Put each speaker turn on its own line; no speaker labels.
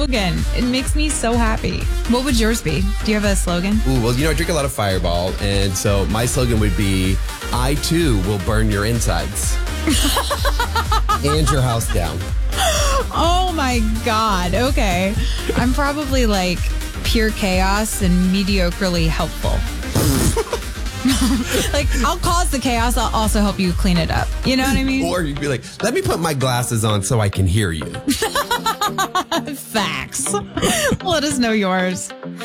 slogan. It makes me so happy. What would yours be? Do you have a slogan?
Ooh, well, I drink a lot of Fireball, and so my slogan would be, I too will burn your insides and your house down.
Oh my God. Okay. I'm probably like pure chaos and mediocrely helpful. Like, I'll cause the chaos. I'll also help you clean it up. You know what I mean?
Or you'd be like, let me put my glasses on so I can hear you.
Facts. Let us know yours.